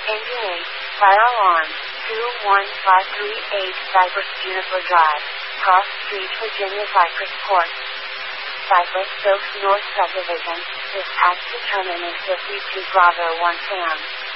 Engine 8, fire alarm, 21538 Cypress Juniper Drive, Cross Street, Virginia. Cypress Court. Cypress Oaks North Subdivision, dispatch to terminus 52 Bravo 1 Sam.